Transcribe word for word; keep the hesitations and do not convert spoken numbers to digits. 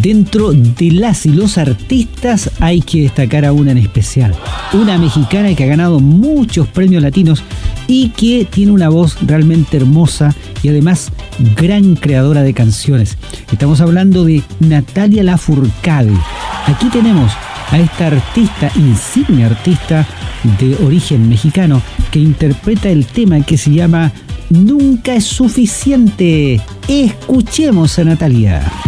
Dentro de las y los artistas hay que destacar a una en especial. Una mexicana que ha ganado muchos premios latinos y que tiene una voz realmente hermosa y además gran creadora de canciones. Estamos hablando de Natalia Lafourcade. Aquí tenemos a esta artista, insignia artista de origen mexicano, que interpreta el tema que se llama Nunca es suficiente. Escuchemos a Natalia.